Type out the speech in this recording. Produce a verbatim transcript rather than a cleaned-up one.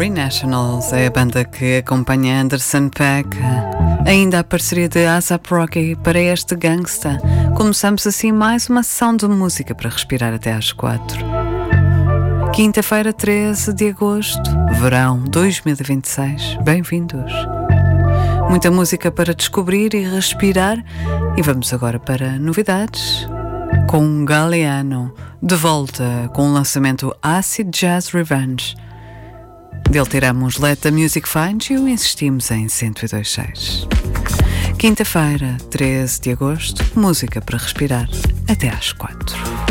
Free Nationals é a banda que acompanha Anderson .Paak. Ainda a parceria de A$ap Rocky para este Gangsta. Começamos assim mais uma sessão de música para respirar até às quatro. Quinta-feira, treze de agosto, verão dois mil e vinte e seis. Bem-vindos. Muita música para descobrir e respirar. E vamos agora para novidades. Com Galliano, de volta com o lançamento Acid Jazz Revenge. Dele tiramos Let the Music Find You e insistimos em cento e dois ponto seis. Quinta-feira, treze de agosto, música para respirar até às quatro.